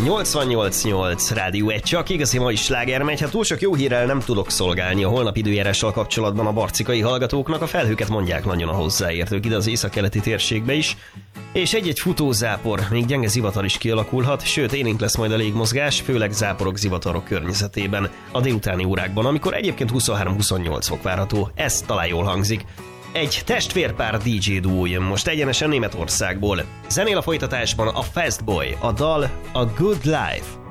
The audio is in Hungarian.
88.8 Rádió 1, csak igazi mai sláger megy. Hát túl sok jó hírrel nem tudok szolgálni a holnap időjárással kapcsolatban a barcikai hallgatóknak. A felhőket mondják nagyon a hozzáértők ide az északkeleti térségbe is. És egy-egy futózápor, még gyenge zivatar is kialakulhat, sőt élénk lesz majd a légmozgás, főleg záporok, zivatarok környezetében a délutáni órákban, amikor egyébként 23-28 fok várható. Ez talán jól hangzik. Egy testvérpár DJ duó jön most egyenesen Németországból. Zenél a folytatásban a Fast Boy, a dal a Good Life.